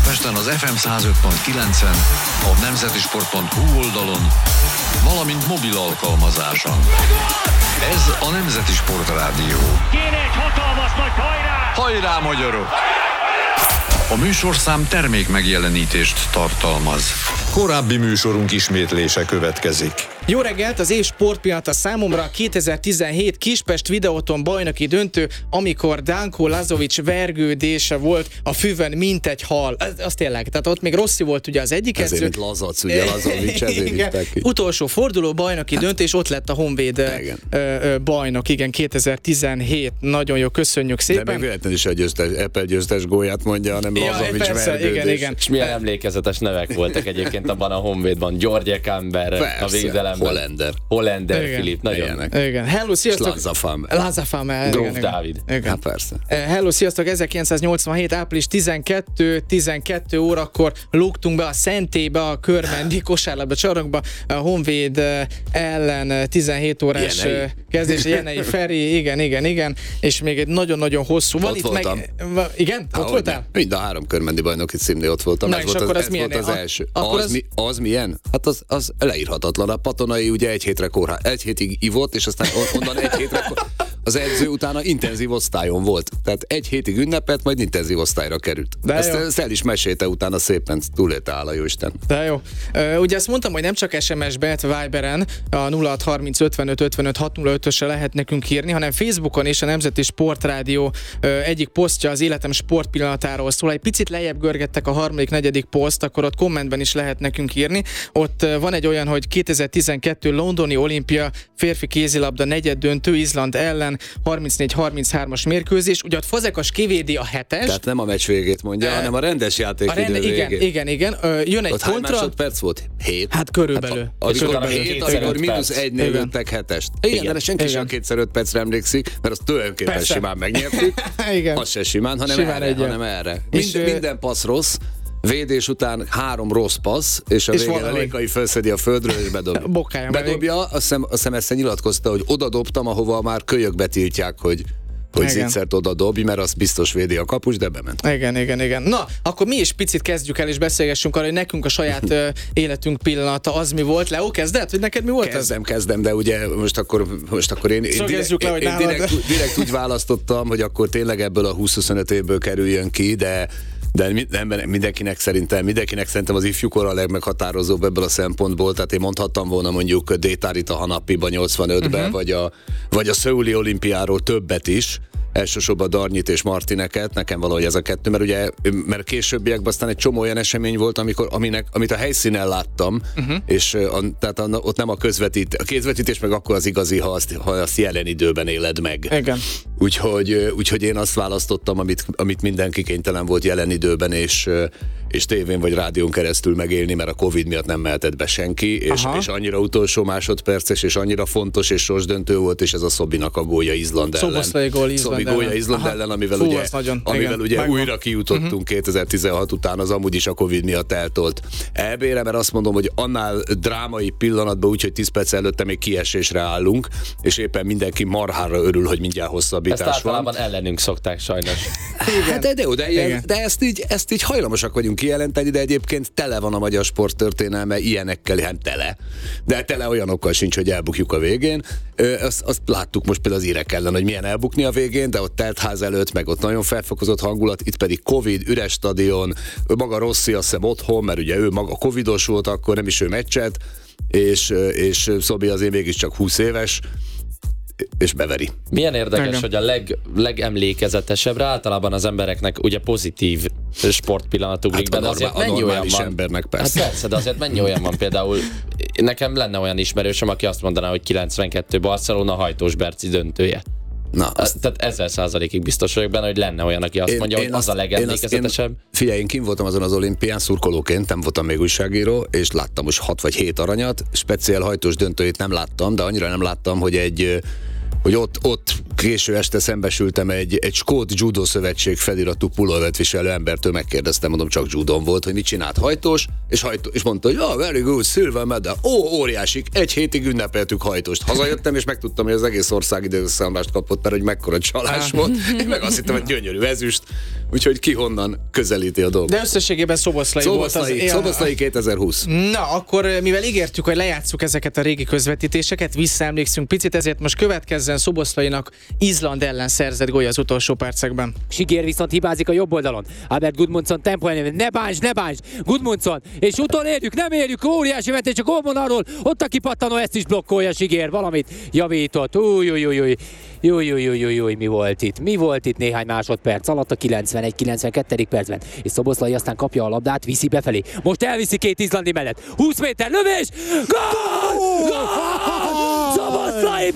Budapesten az FM 105.9-en, a nemzetisport.hu oldalon, valamint mobil alkalmazáson. Ez a Nemzeti Sport Rádió. Kéne egy hatalmas nagy hajrá! Hajrá, magyarok! A műsorszám termék megjelenítést tartalmaz. Korábbi műsorunk ismétlése következik. Jó reggelt, az év sportpillanata számomra a 2017 Kispest Videóton bajnoki döntő, amikor Danko Lazovic vergődése volt a füvön, mint egy hal. Az tényleg, tehát ott még Rossi volt ugye az egyik edző. Ezért Lazac, ugye Lazovic, ezért hívták ki. Utolsó forduló, bajnoki döntő, és ott lett a Honvéd bajnok, igen, 2017. Nagyon jó, köszönjük szépen. De még véletlenül is a Apple győztes gólját mondja, hanem Lazovic vergődés. Igen. És milyen emlékezetes nevek voltak egyébként abban a Honvédban. George Camber a védelemben. Hollander Filip, nagyon. Igen. Hello, sziasztok. Lazafame. Gróf Dávid. Hát persze. Hello, sziasztok. 1987. április 12 órakor lógtunk be a Szentélybe, a Körmendi kosárlabda csarnokba, a Honvéd ellen 17 órás kezdés, Jenei Feri, igen, és még egy nagyon-nagyon hosszú. Ott voltam. Igen? Ott voltál? Mind a 3 körmendi bajnoki címnél ott voltam. Na, ez volt az első. Az milyen? Hát az leírhatatlan. A Patonai ugye egy hétig ivott, és aztán onnan egy hétre az edző utána intenzív osztályon volt. Tehát egy hétig ünnepelt, majd intenzív osztályra került. Ezt el is mesélte utána szépen, túlélte áll a jóisten. De jó. Ugye azt mondtam, hogy nem csak SMS-be, Viberen a 0630 55 55 605-ösre lehet nekünk írni, hanem Facebookon és a Nemzeti Sportrádió egyik posztja az életem sportpillanatáról szól. Egy picit lejjebb görgettek a harmadik, negyedik poszt, akkor ott kommentben is lehet nekünk írni. Ott van egy olyan, hogy 2012 londoni olimpia férfi kézilabda negyeddöntő Izland ellen 34-33-as mérkőzés. Ugye ott Fazekas kivédi a 7-es. Tehát nem a meccs végét mondja, hanem a rendes játékidő végét. Igen. Jön egy ott kontra. Hány másodperc volt? 7? Hát körülbelül. Akkor mínusz 1-nél lőttek 7-est. Igen, de senki sem 2x5 percre emlékszik, mert azt tulajdonképpen simán megnyertük. Az se simán, hanem erre. Minden passz rossz. Védés után 3 rossz passz, és a végén a Lékai felszedi a földről, és bedobja. Bedobja, azt hiszem ezt nyilatkozta, hogy oda dobtam, ahova már kölyök betiltják, hogy zicsert oda dobj, mert az biztos védi a kapus, de bement. Igen. Na, akkor mi is picit kezdjük el, és beszélgessünk arra, hogy nekünk a saját életünk pillanata az mi volt. Leo, kezded? Hogy neked mi volt? Kezdem, de ugye most akkor én direkt úgy választottam, hogy akkor tényleg ebből a 20-25 évből kerüljön ki, de mindenkinek szerintem az ifjúkor a legmeghatározóbb ebből a szempontból, tehát én mondhattam volna mondjuk Détárit a Hanapiba 85-ben, vagy a Szöuli olimpiáról többet is, elsősorban Darnyit és Martineket, nekem valahogy ez a kettő, mert későbbiekben aztán egy csomó olyan esemény volt, amit a helyszínen láttam, és tehát ott nem a közvetítés meg akkor az igazi, ha azt jelen időben éled meg. Igen. Úgyhogy én azt választottam, amit mindenki kénytelen volt jelen időben, és tévén vagy rádión keresztül megélni, mert a Covid miatt nem mehetett be senki, és annyira utolsó másodperces, és annyira fontos, és sorsdöntő volt, és ez a Szobinak a gólya Izland ellen. Szoboszlai gól Izland ellen, amivel ugye újra kijutottunk 2016 után, az amúgy is a Covid miatt eltolt EB-re, mert azt mondom, hogy annál drámai pillanatban, úgyhogy 10 perc előtte még kiesésre állunk, és éppen mindenki marhára örül, hogy mindjárt hosszabbítás van. Ezt általában ellenünk szokták sajnos. Hát de ezt így hajlamosak vagyunk kijelenteni, de egyébként tele van a magyar sporttörténelme ilyenekkel, hát tele. De tele olyanokkal sincs, hogy elbukjuk a végén. Azt láttuk most például az írek ellen, hogy milyen elbukni a végén, de ott telt ház előtt, meg ott nagyon felfokozott hangulat, itt pedig Covid, üres stadion, maga Rossi azt hiszem otthon, mert ugye ő maga covidos volt, akkor nem is ő meccset, és Szobi azért mégiscsak 20 éves, és beveri. Milyen érdekes, hogy a legemlékezetesebbre általában az embereknek ugye pozitív sportpillanatuk ugrik be, de azért mennyi olyan van? Embernek persze. Hát persze, de azért mennyi olyan van például, nekem lenne olyan ismerősöm, aki azt mondaná, hogy 92 Barcelona Hajtós Berci döntője. Na, tehát 1000%-ig biztos vagyok benne, hogy lenne olyan, aki azt mondja, hogy az a legemlékezetesebb. Figyelj, én kint voltam azon az olimpián szurkolóként, nem voltam még újságíró, és láttam most 6 vagy 7 aranyat, speciál hajtós döntőjét nem láttam, de annyira nem láttam, hogy hogy ott késő este szembesültem egy skót judo szövetség feliratú pulóvert viselő embertől, megkérdeztem, mondom, csak judon volt, hogy mit csinált, hajtós, és mondta, hogy very good, silver medal, óriásik, egy hétig ünnepeltük hajtóst. Hazajöttem, és megtudtam, hogy az egész ország időszámlást kapott, mert hogy mekkora csalás volt. Én meg azt hittem, hogy gyönyörű ezüst, úgyhogy ki honnan közelíti a dolgot. De összességében Szoboszlai volt az... Szoboszlai 2020. Na, akkor mivel ígértük, hogy lejátszuk ezeket a régi közvetítéseket, visszaemlékszünk picit, ezért most következzen Szoboszlainak Izland ellen szerzett gólya az utolsó percekben. Sigér viszont hibázik a jobb oldalon. Albert Gudmundsson tempó ellenében. Ne bánts! Gudmundsson! És utolérjük, nem érjük, óriási vetés a gólvonalról. Ott a kipattanó, ezt is blokkolja Sigér, valamit javított. Új, mi volt itt néhány másodperc alatt a 91-92. percben. És Szoboszlai aztán kapja a labdát, viszi befelé. Most elviszi két izlandi mellett. 20 méter lövés! Gól! Szoboszlai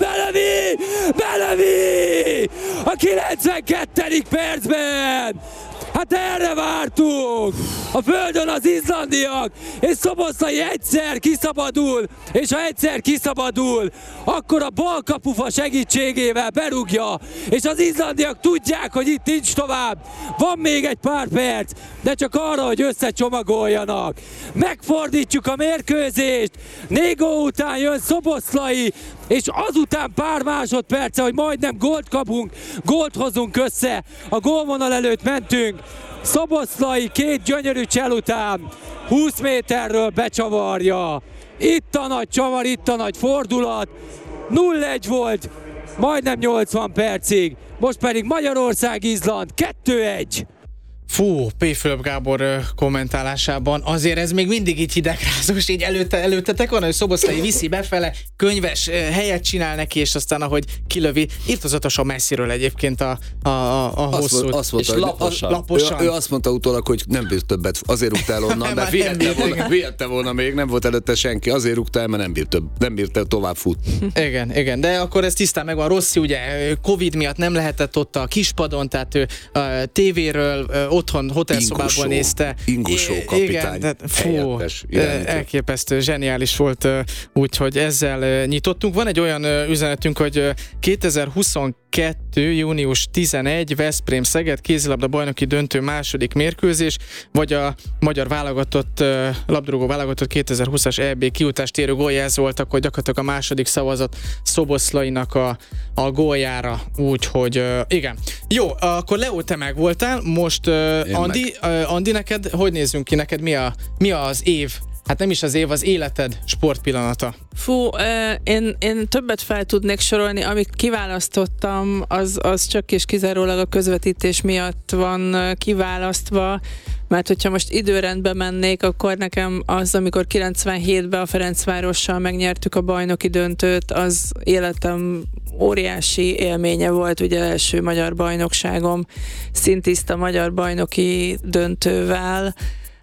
belövi! A 92. percben! Hát erre vártunk! A földön az izlandiak, és Szoboszlai egyszer kiszabadul, és ha egyszer kiszabadul, akkor a bal kapufa segítségével berúgja, és az izlandiak tudják, hogy itt nincs tovább. Van még egy pár perc, de csak arra, hogy összecsomagoljanak. Megfordítjuk a mérkőzést, 4 gól után jön Szoboszlai, és azután pár másodperce, hogy majdnem gólt kapunk, gólt hozunk össze, a gólvonal előtt mentünk, Szoboszlai 2 gyönyörű csel után 20 méterről becsavarja. Itt a nagy csavar, itt a nagy fordulat, 0-1 volt, majdnem 80 percig, most pedig Magyarország-Izland 2-1. Fú, P. Fülöp Gábor kommentálásában azért ez még mindig így hidegrázós, így előttetek van, hogy Szoboszlai viszi befele, könyves helyet csinál neki, és aztán ahogy kilövi, irtozatosan messziről egyébként a hosszút. Azt mondta, laposan. Ő azt mondta utólag, hogy nem bírt többet, azért rúgta el onnan, mert vihette volna még, nem volt előtte senki, azért rúgta el, mert nem bírt tovább futni. Igen, de akkor ez tisztán megvan. Rossi ugye Covid miatt nem lehetett ott a kispadon, tehát ő tévéről otthon, hotelszobából nézte. Ingusó kapitány. Igen, elképesztő, zseniális volt, úgyhogy ezzel nyitottunk. Van egy olyan üzenetünk, hogy 2022. június 11. Veszprém-Szeged kézilabda bajnoki döntő második mérkőzés, vagy a magyar válogatott, labdarúgó válogatott 2020-as EB kiutást érő gólja, ez volt akkor gyakorlatilag a második szavazat Szoboszlainak a góljára, úgyhogy igen. Jó, akkor Leo, te meg voltál, most Andi, neked, hogy nézzünk ki, neked mi az év? Hát nem is az év, az életed sportpillanata. Fú, én többet fel tudnék sorolni, amit kiválasztottam, az csak és kizárólag a közvetítés miatt van kiválasztva, mert hogyha most időrendbe mennék, akkor nekem az, amikor 97-ben a Ferencvárossal megnyertük a bajnoki döntőt, az életem óriási élménye volt, ugye első magyar bajnokságom, szintiszta magyar bajnoki döntővel.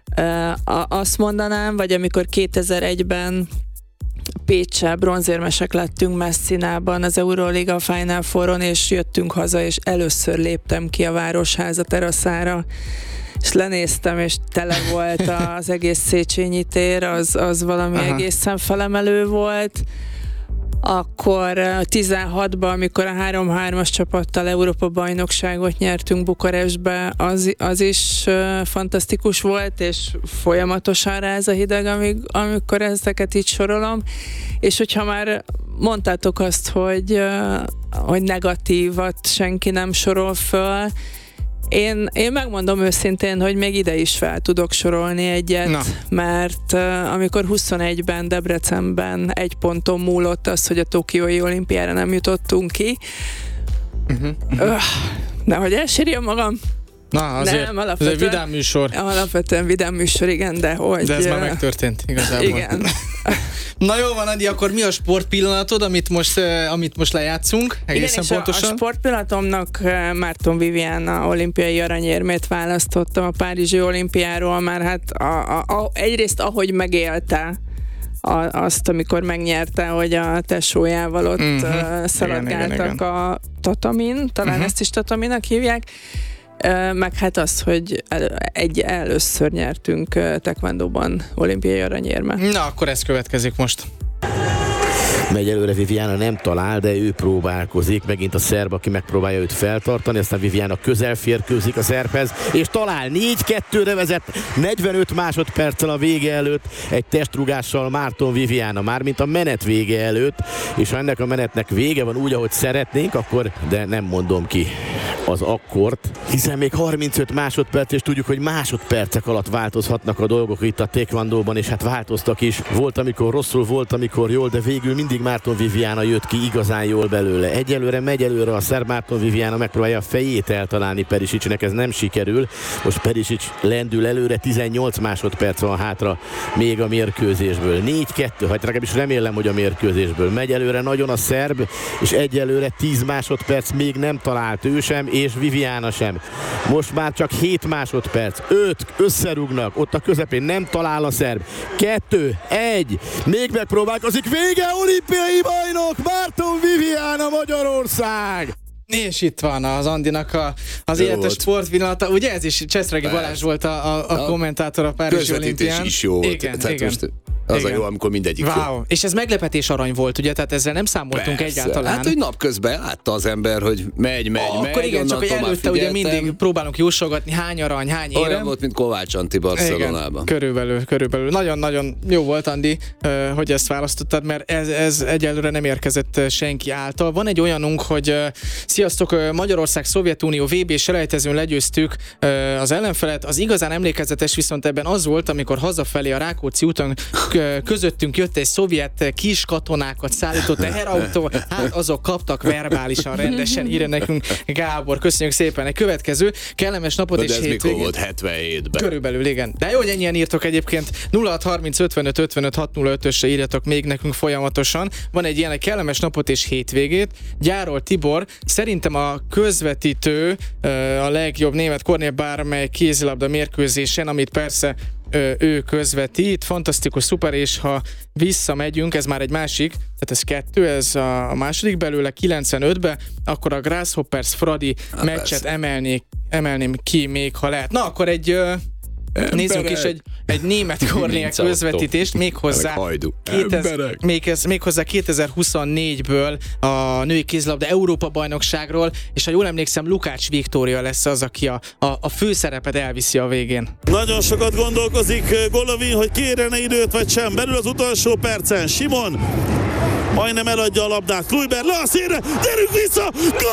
Azt mondanám, vagy amikor 2001-ben Péccsel bronzérmesek lettünk Messinában az Euroliga Final Fouron, és jöttünk haza, és először léptem ki a Városháza teraszára, és lenéztem, és tele volt az egész Széchenyi tér, az valami egészen felemelő volt. Akkor 16-ban, amikor a 3-3-as csapattal Európa-bajnokságot nyertünk Bukarestbe, az is fantasztikus volt, és folyamatosan ráz a hideg, amikor ezeket így sorolom. És hogyha már mondtátok azt, hogy negatívat senki nem sorol föl, én megmondom őszintén, hogy még ide is fel tudok sorolni egyet, mert amikor 21-ben Debrecenben 1 ponton múlott az, hogy a Tokiói olimpiára nem jutottunk ki, nehogy elsírjam magam. Na, azért ez egy vidám műsor. Alapvetően vidám műsor, igen, de hogy... De ez már megtörtént igazából. Igen. Na jó van, Adi, akkor mi a sportpillanatod, amit most lejátszunk? Egészen igen, pontosan? A sportpillanatomnak Márton Viviana olimpiai aranyérmét választottam a Párizsi olimpiáról, mert hát egyrészt ahogy megélte azt, amikor megnyerte, hogy a tesójával ott szaladgáltak a tatamin, talán ezt is tataminak hívják, meg hát az, hogy először nyertünk taekwondóban olimpiai aranyérmet. Na, akkor ez következik most. Megy előre Viviana, nem talál, de ő próbálkozik. Megint a szerb, aki megpróbálja őt feltartani, aztán Viviana közel férkőzik a szerbhez, és talál. 4-2-re vezet 45 másodperccel a vége előtt egy testrúgással Márton Viviana, mármint a menet vége előtt, és ha ennek a menetnek vége van úgy, ahogy szeretnénk, akkor, de nem mondom ki az akkort, hiszen még 35 másodperc, és tudjuk, hogy másodpercek alatt változhatnak a dolgok itt a taekwondóban, és hát változtak is. Volt, amikor rosszul, volt, amikor jól, de végül mindig Márton Viviana jött ki igazán jól belőle. Egyelőre megy előre a szerb, Márton Viviana megpróbálja a fejét eltalálni Perisicsnek, ez nem sikerül. Most Perisics lendül előre, 18 másodperc van hátra még a mérkőzésből. 4-2, hát legalábbis remélem, hogy a mérkőzésből. Megy előre nagyon a szerb, és egyelőre 10 másodperc még nem talált ő sem, és Viviana sem. Most már csak 7 másodperc, 5, összerúgnak, ott a közepén nem talál a szerb. 2, 1, még megpróbálkozik, vége, olimpiai bajnok, Márton Viviana, Magyarország! És itt van az Andinak az életes sportpillanata. Ugye ez is Cseszregi Balázs volt a kommentátor a Párizsi olimpián. Közvetítés is jó volt. Igen. Az a jó, amikor mindegyik jó. És ez meglepetés arany volt, ugye? Tehát ezzel nem számoltunk persze. Egyáltalán. Hát, hogy napközben látta az ember, hogy megy. Akkor igen, csak hogy előtte ugye mindig próbálunk jósolgatni, hány arany, hány érem. Olyan volt, mint Kovács Antti Barcelonában. Körülbelül. Nagyon-nagyon jó volt, Andi, hogy ezt választottad, mert ez egyelőre nem érkezett senki által. Van egy olyanunk, hogy sziasztok, Magyarország Szovjetunió VB selejtezőn legyőztük az ellenfelet. Az igazán emlékezetes viszont ebben az volt, amikor hazafelé a Rákóczi úton közöttünk jött egy szovjet kis katonákat szállító teherautó, hát azok kaptak verbálisan rendesen, írja nekünk Gábor. Köszönjük szépen. Egy következő kellemes napot és hétvégét. Ez mikor volt? 77-ben? Körülbelül, igen. De jó, hogy ennyien írtok egyébként. 0630 55 55 605-ösre írjatok még nekünk folyamatosan. Van egy ilyen, egy kellemes napot és hétvégét. Gyáról Tibor, szerintem a közvetítő a legjobb német Kornél bármely kézilabda mérkőzésen, amit persze ő közvetít, fantasztikus, szuper, és ha visszamegyünk, ez már egy másik, tehát ez 2, ez a második belőle, 95-be, akkor a Grasshoppers Fradi meccset emelném ki még, ha lehet. Na, akkor nézzünk is egy német Kornél közvetítést, méghozzá 2024-ből a női kézilabda Európa bajnokságról, és ha jól emlékszem, Lukács Viktória lesz az, aki a főszerepet elviszi a végén. Nagyon sokat gondolkozik Golovin, hogy kérene időt vagy sem. Belül az utolsó percen Simon majdnem eladja a labdát. Kluiber le a szélre, gyerünk vissza!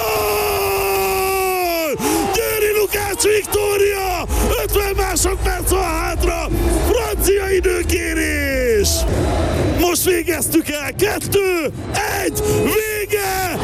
Gól! Győri Lukács Viktória! 50 másodperc van hátra! Francia időkérés! Most végeztük el! 2, 1, vége!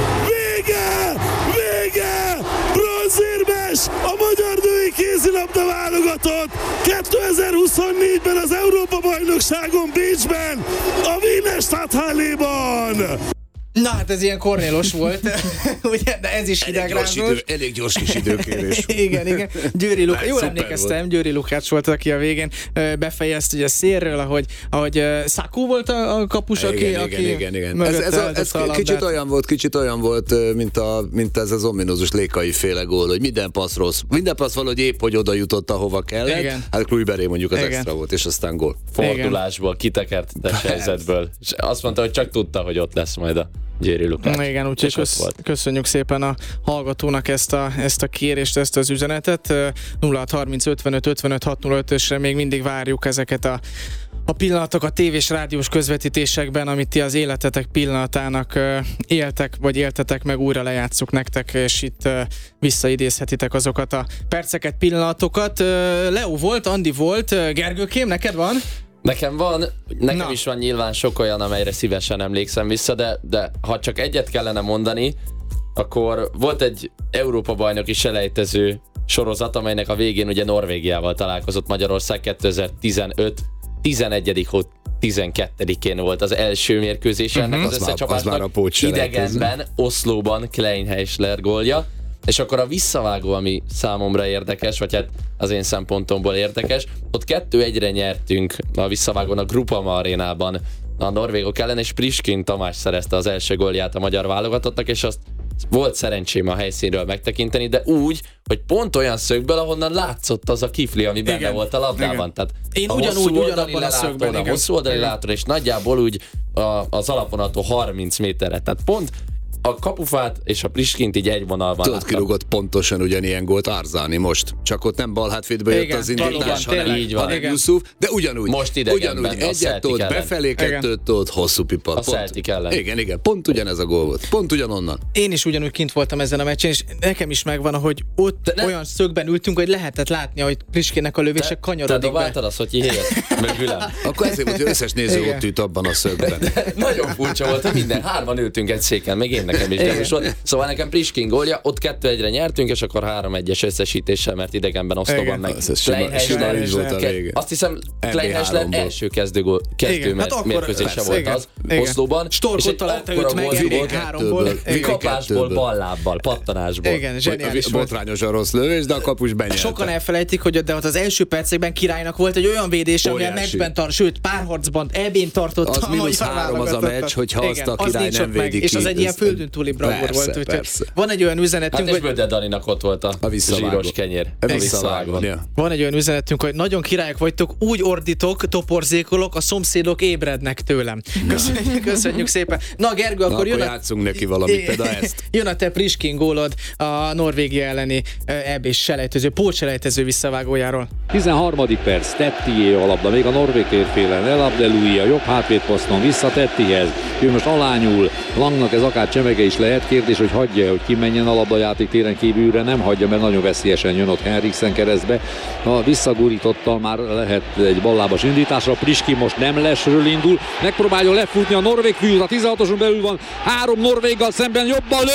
Bronzérmes a magyar női kézilabda válogatott 2024-ben az Európa-bajnokságon Bécsben, a Wiener Stadthalléban! Na hát ez ilyen Kornélos volt, ugye, de ez is hidegrázós. Elég gyors kis időkérés. igen. Győri Lukács, jól emlékeztem, Győri Lukács volt, aki a végén befejezte ugye szélről, ahogy Szakó volt a kapus, igen. Ez kicsit olyan volt, mint ez az ominózus Lékai féle gól, hogy minden passz rossz. Minden passz valahogy épp, hogy oda jutott, ahova kellett. Igen. Hát Kluiberé mondjuk az extra volt, és aztán gól. Fordulásból, kitekertetes helyzetből. És azt mondta, hogy csak tudta, hogy ott lesz majd a Győri Lukács. Igen, úgyhogy köszönjük szépen a hallgatónak ezt a kérést, ezt az üzenetet. 0630 55 55 605-ösre még mindig várjuk ezeket a pillanatok a tévés rádiós közvetítésekben, amit ti az életetek pillanatának éltetek meg, újra lejátszuk nektek, és itt visszaidézhetitek azokat a perceket, pillanatokat. Leo volt, Andi volt, Gergőkém, neked van? Nekem is van nyilván sok olyan, amelyre szívesen emlékszem vissza, de ha csak egyet kellene mondani, akkor volt egy Európa-bajnoki selejtező sorozat, amelynek a végén ugye Norvégiával találkozott Magyarország 2015 11. 12-én volt az első mérkőzés ennek az összecsapásnak. Idegenben, Oszlóban Klein Heisler gólja. És akkor a visszavágó, ami számomra érdekes, vagy hát az én szempontomból érdekes, ott 2-1-re nyertünk a visszavágón a Groupama arénában a norvégok ellen, és Priskin Tamás szerezte az első gólját a magyar válogatottnak, és azt volt szerencsém a helyszínről megtekinteni, de úgy, hogy pont olyan szögből, ahonnan látszott az a kifli, ami benne volt a labdában. Igen. Tehát én ugyanabban a szögben, a hosszú oldali látor, és nagyjából úgy az alapvonaltól 30 méterre. Tehát pont a kapufát és a Pliskint így egy vonalban. Tudod, kirúgott pontosan ugyanilyen gólt Arzani most. Csak ott nem balhátvédbe jött az indítás, hanem Yusuf, de ugyanúgy. Most idegenben egyet tolt, befelé kettőt tolt, hosszú pipa. A Celtic ellen. Igen, pont ugyanez a gól volt. Pont ugyanonnan. Én is ugyanúgy kint voltam ezen a meccsen, és nekem is megvan, hogy ott olyan szögben ültünk, hogy lehetett látni, hogy Pliskinnek a lövése kanyarodik be. Te dobáltad azt, hogy helyet mögülem. Akkor ezért volt, hogy összes néző ott ült abban a szögben. Nagyon furcsa volt, hogy minden hárman ültünk egy széken, meg én nekem is gyanús volt. Szóval nekem Priskin gólja, ott 2-1-re nyertünk, és akkor 3-1-es összesítéssel, mert idegenben osztóban meg Kleinhessler volt a vége. Azt hiszem, Kleinhessler első kezdő mérkőzése volt az osztóban. Storkot találta őt meg kapásból, ballábbal, pattanásból. Igen, zseniális volt. Botrányosan rossz lövés, de a kapus benyelte. Sokan elfelejtik, hogy de ott az első percekben Királynak volt egy olyan védés, ami a meccsben sőt, párharcban EB-n tartotta. Az -3 az a meccs, hogyha azt a Király nem védi ki. És az egy ilyen földön túli bravúr volt. Persze. Van egy olyan üzenetünk, hogy... Böde Daninak ott volt a zsíros kenyér. Van egy olyan üzenetünk, hogy nagyon királyok vagytok, úgy ordítok, toporzékolok, a szomszédok ébrednek tőlem. Köszönjük szépen. Na Gergő, akkor játszunk neki valamit, például ezt. Jön a te Priskin gólod a Norvégia elleni EB-s selejtező, pótselejtező visszavágójáról. 13. perc, Tettié a labda, még a norvég térfélen, El Abdeloui a jobb hátvédposzton vissza Tettihez. Ő most alányul, Langnak ez akár csemege is lehet, kérdés, hogy hagyja, hogy kimenjen a labdajáték téren kívülre, nem hagyja, mert nagyon veszélyesen jön ott Henriksen keresztbe. Ha visszagurítottal már lehet egy ballábas indításra, Priskin most nem lesről indul, megpróbálja lefutni a norvég fűt, a 16-oson belül van, 3 norvéggal szemben jobban lő,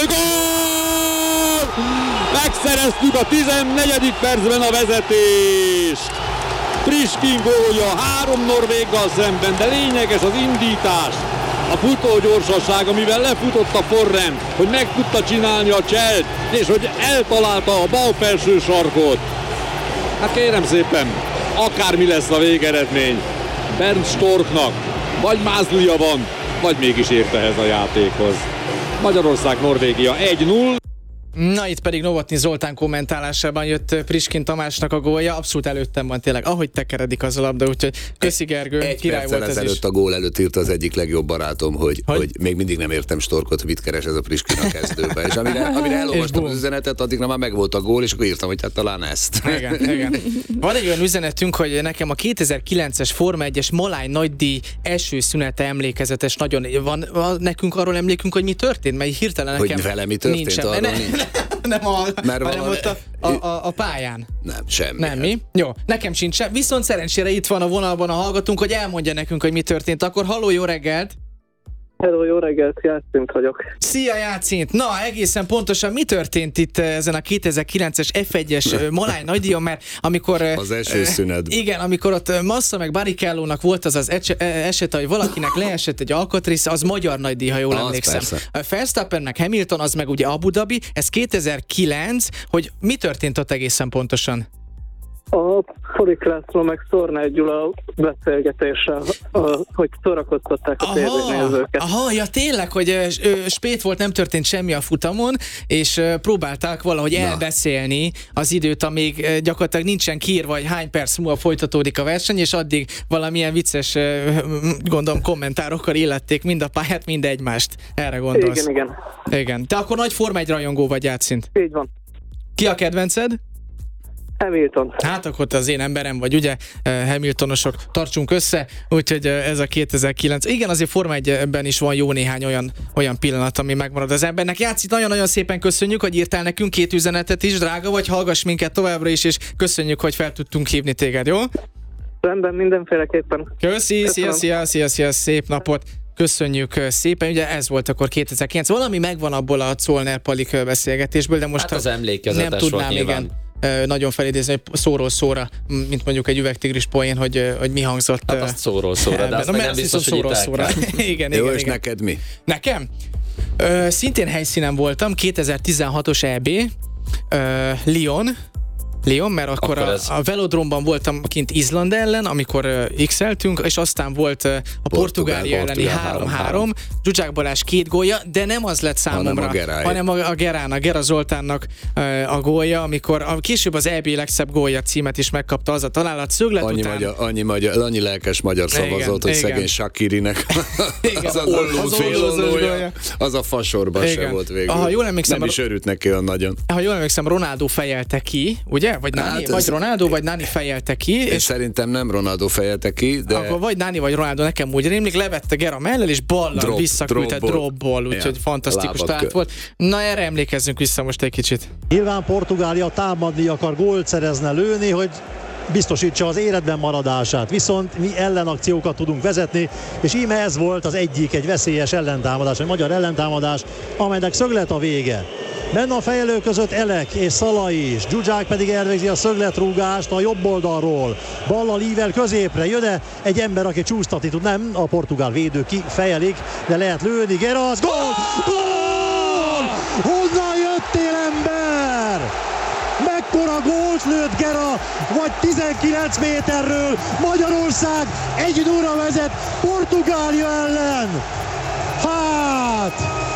gól! Megszereztük a 14. percben a vezetést! Priskin gólja 3 norvéggal szemben, de lényeges az indítás. A futó gyorsaság, amivel lefutott a forrend, hogy meg tudta csinálni a cselt, és hogy eltalálta a bal felső sarkot. Hát kérem szépen, akármi lesz a végeredmény, Bernd Storknak vagy mázlia van, vagy mégis ért ehhez a játékhoz. Magyarország-Norvégia 1-0. Na, itt pedig Novotny Zoltán kommentálásában jött Priskin Tamásnak a gólja, abszolút előttem van tényleg, ahogy tekeredik az a labda, úgyhogy köszi Gergő, király volt ez is. A gól előtt írt az egyik legjobb barátom, hogy még mindig nem értem Storkot, mit keres ez a Priskin a kezdőbe, és amire elolvastam az üzenetet, addigra már megvolt a gól, és akkor írtam, hogy hát talán ezt. Igen. Van egy olyan üzenetünk, hogy nekem a 2009-es Forma 1-es Maláj nagydíj első szünete emlékezetes, nagyon van nekünk arról emlékünk, hogy mi történt, mert hirtelen nekem hogy vele mi történt, nem ott a pályán. Nem, semmi. Nem mi? Jó, nekem sincs. Viszont szerencsére itt van a vonalban a hallgatónk, hogy elmondja nekünk, hogy mi történt. Akkor halló, jó reggelt! Hello, jó reggelt, Játszint vagyok. Szia, Játszint! Na, egészen pontosan mi történt itt ezen a 2009-es F1-es Maláj nagydíjon, mert amikor... Az első szünet. Igen, amikor ott Massa meg Barrichello-nak volt az eset, hogy valakinek leesett egy alkatrésze, az magyar nagydíj, ha jól emlékszem. Verstappen meg Hamilton, az meg ugye Abu Dhabi, ez 2009, hogy mi történt ott egészen pontosan? A Forik László meg Szornály Gyula beszélgetéssel, hogy szórakoztatták a tévénézőket. Ja tényleg, hogy spét volt, nem történt semmi a futamon, és próbálták valahogy elbeszélni az időt, amíg gyakorlatilag nincsen kiírva, hogy hány perc múlva folytatódik a verseny, és addig valamilyen vicces, gondolom, kommentárokkal illették mind a pályát, mind egymást. Erre gondolsz? Igen. Te akkor nagy Forma 1 rajongó vagy, Játszint? Így van. Ki a kedvenced? Hamilton. Hát akkor te az én emberem vagy, ugye? Hamiltonosok, tartsunk össze, úgyhogy ez a 2009. Igen, azért Forma 1-ben is van jó néhány olyan pillanat, ami megmarad az embernek. Játszit, nagyon-nagyon szépen köszönjük, hogy írtál nekünk 2 üzenetet is, drága vagy, hallgass minket továbbra is, és köszönjük, hogy fel tudtunk hívni téged, jó? Rendben, mindenféleképpen. Szia, szép napot! Köszönjük szépen, ugye ez volt akkor 2009. Valami megvan abból a Zollner Palik beszélgetésből, de most hát az emlékezetes nem tudnám, igen. Nagyon felidézni, hogy szóról szóra, mint mondjuk egy üvegtigris poén, hogy mi hangzott. Hát azt szóról szóra, de azt nem biztos, hogy szóra. Igen. Jó, és neked mi? Nekem? Szintén helyszínen voltam, 2016-os EB, Lyon, Lyon, mert akkor a Velodromban voltam kint Izland ellen, amikor x-eltünk, és aztán volt a Portugália elleni 3-3, Zsuzsák Balázs 2 gólja, de nem az lett számomra, hanem a Gera Zoltánnak a gólja, amikor később az EB legszebb gólja címet is megkapta az a találat szöglet után. Annyi lelkes magyar szavazott, hogy szegény Shaqirinek az a fasorban se volt végül. Nem is örült neki olyan nagyon. Ha jól emlékszem, Ronaldo fejelte ki, ugye? Vagy Ronaldo, vagy Nani fejelte ki. És szerintem nem Ronaldo fejelte ki, de... Akkor vagy Nani, vagy Ronaldo, nekem úgy rémlik, levette Gera mellel, és ballal visszaküldte dropból, úgyhogy fantasztikus találat volt. Na, erre emlékezzünk vissza most egy kicsit. Nyilván Portugália támadni akar, gólt szerezne, lőni, hogy biztosítsa az életben maradását. Viszont mi ellenakciókat tudunk vezetni, és íme ez volt az egyik, egy veszélyes ellentámadás, egy magyar ellentámadás, amelynek szöglet a vége. Benne a fejelő között Elek és Szalai is, Zsuzsák pedig elvégzi a szögletrúgást a jobb oldalról. Ballal ível középre, jön egy ember, aki csúsztatni tud, nem, a portugál védő kifejelik, de lehet lőni, Geras, gól! Gól! Honnan jöttél, ember? Mekkora gólt lőtt Gera, vagy 19 méterről Magyarország 1-0 vezet Portugália ellen. Hát...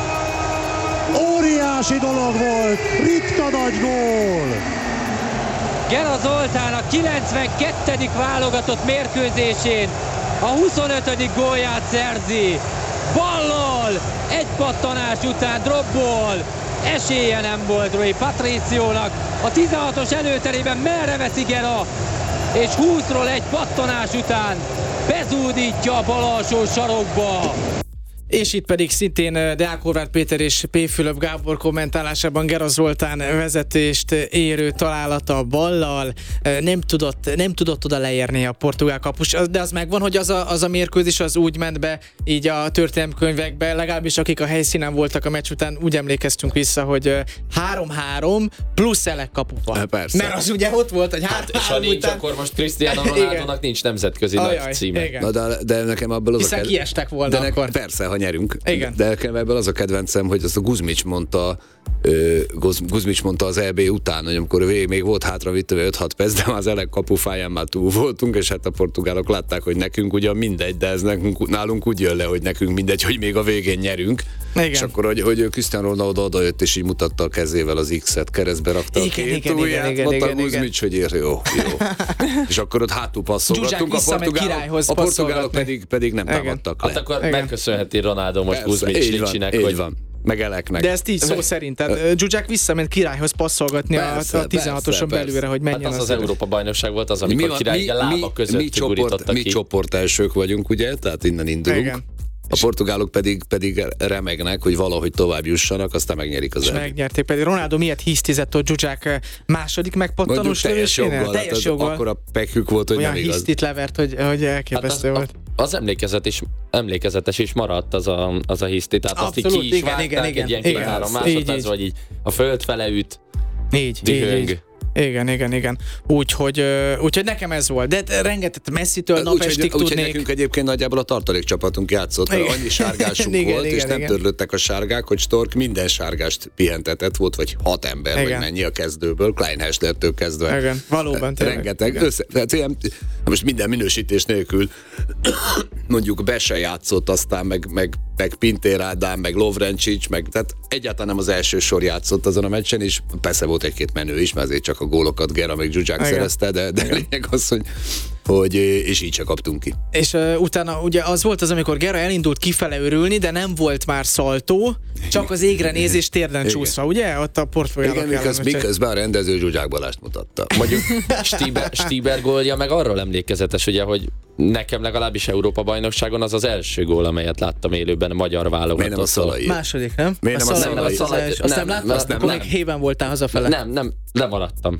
óriási dolog volt, ritka nagy gól! Gera Zoltán a 92. válogatott mérkőzésén a 25. gólját szerzi. Ballal, egy pattanás után dropból, esélye nem volt Rui Patriciónak. A 16-os előterében merre veszi Gera, és 20-ról egy pattanás után bezúdítja a bal alsó sarokba. És itt pedig szintén Deák Horváth Péter és P. Fülöp Gábor kommentálásában Gera Zoltán vezetést érő találata ballal, nem tudott oda leérni a portugál kapus, de az megvan, hogy az a mérkőzés az úgy ment be így a történelemkönyvekbe, legalábbis akik a helyszínen voltak a meccs után, úgy emlékeztünk vissza, hogy 3-3 plusz Elek kapuba. Persze. Mert az ugye ott volt, hogy és ha nincs, után... akkor most Cristiano Ronaldo-nak nincs nemzetközi nagy címe. Na, de nekem abból hiszen kiestek volna akkor. Persze, ha nyerünk. Igen. De nekem ebből az a kedvencem, hogy azt a Guzmics mondta az EB után, hogy amikor még volt hátra 5-6 perc, de az Elek kapufáján már túl voltunk, és hát a portugálok látták, hogy nekünk ugyan mindegy, de ez nálunk úgy jön le, hogy nekünk mindegy, hogy még a végén nyerünk. Igen. És akkor, hogy Cristiano Ronaldo odajött, és így mutatta a kezével az X-et, keresztbe rakta a két ujját, mondta Guzmics, hogy jó. És akkor ott hátul passzolgattunk, a portugálok pedig nem támadtak le. Hát akkor megköszönheti Ronaldo most Guzmics Nicsinek, hogy... van. Meg Eleknek. De ezt így szó szerint. Tehát Zsuzsák visszament Királyhoz passzolgatni a 16-oson belülre, hogy menjen. Hát az Európa-bajnokság volt az, amikor Király lába között gurította ki. Mi csoport elsők vagyunk, ugye? Tehát innen indulunk. Igen. A portugálok pedig remegnek, hogy valahogy tovább jussanak, aztán megnyerik az elég. Megnyerték, pedig Ronaldo miért hisztizett ott Zsuzsák második megpattanós lövésénél? Teljes joggal. Akkor a pekük volt, hogy olyan nem igaz. Olyan hisztit levert, hogy elképesztő volt. Az emlékezetes is maradt az a hiszti, tehát abszolút, azt így ki is vágták egy ilyen 2-3 másodperc, vagy így a föld fele üt, dühöng. Igen. Úgyhogy nekem ez volt. De rengeteg Messzitől napestig tudnék. Úgyhogy nekünk egyébként nagyjából a tartalékcsapatunk játszott, mert annyi sárgásunk volt, és nem törlődtek a sárgák, hogy Stork minden sárgást pihentetett, volt, vagy 6 ember, vagy mennyi a kezdőből, Klein Hesslertől kezdve. Igen, valóban rengeteg. Tehát ilyen, most minden minősítés nélkül mondjuk Bese játszott, aztán meg Pintér Ádám, meg Lovrencsics, meg tehát egyáltalán nem az első sor játszott azon a meccsen, és persze volt egy-két menő is, mert azért csak a gólokat Gera meg Zsuzsák szerezte, de lényeg az, hogy és így csak kaptunk ki. És utána ugye az volt az, amikor Gera elindult kifele örülni, de nem volt már szaltó, csak az égre nézés térden csúszva, ugye? Ott a portugálok. Igen, miközben a rendező Zsuzsák Balást mutatta. Mondjuk Stieber gólja meg arról emlékezetes, ugye, hogy nekem legalábbis Európa-bajnokságon az első gól, amelyet láttam élőben a magyar válogatott. Miért nem a Szalai? Második, nem? Miért nem a Szalai? Azt nem láttad? Akkor még hében voltál hazafele. Nem, lemaradtam.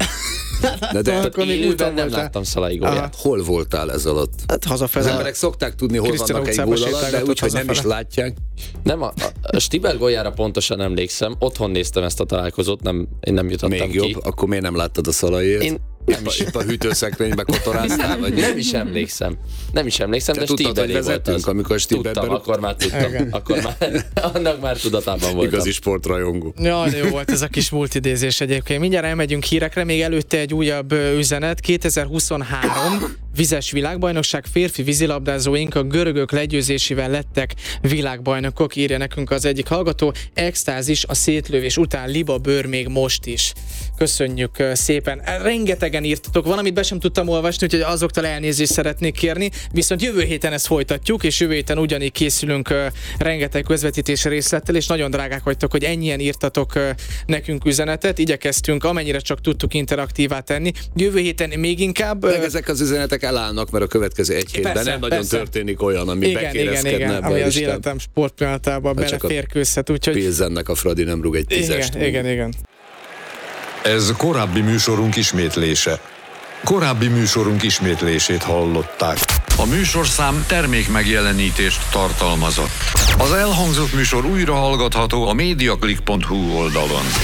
De élőben nem láttam Szalai gólját. Hol voltál ez alatt? Hát hazafele. Az emberek szokták tudni, hol vannak egy gól alatt, de úgyhogy nem is látják. Nem, a Stieber góljára pontosan emlékszem. Otthon néztem ezt a találkozót, én nem jutottam még ki. Még jobb, akkor miért nem láttad a Szalaiért? Itt a hűtőszekrénybe kotoráztál? Vagy? Nem is emlékszem, de tudtad, hogy vezettünk, amikor tudtam, akkor már tudtam. Annak már tudatában voltam. Igazi sportrajongó. Ja, de jó volt ez a kis multidézés egyébként. Mindjárt elmegyünk hírekre, még előtte egy újabb üzenet. 2023 vizes világbajnokság, férfi vízilabdázóink a görögök legyőzésével lettek világbajnokok, írja nekünk az egyik hallgató. Extázis a szétlövés után, liba bőr még most is. Köszönjük szépen. Rengetegen írtatok, valamit be sem tudtam olvasni, úgyhogy azoktól elnézést szeretnék kérni, viszont jövő héten ezt folytatjuk, és jövő héten ugyanígy készülünk rengeteg közvetítés részlettel, és nagyon drágák vagytok, hogy ennyien írtatok nekünk üzenetet, igyekeztünk amennyire csak tudtuk interaktívá tenni. Jövő héten még inkább... Ezek az üzenetek elállnak, mert a következő egy hétben nem nagyon történik olyan, ami bekérezkedne ebbe. Ami az életem sportpillanatában beleférkőzhet, úgyhogy... Pilzennek a Fradi nem rúg egy tízest. Igen. Ez korábbi műsorunk ismétlése. Korábbi műsorunk ismétlését hallották. A műsorszám termék megjelenítést tartalmazott. Az elhangzott műsor újra hallgatható a mediaclick.hu oldalon.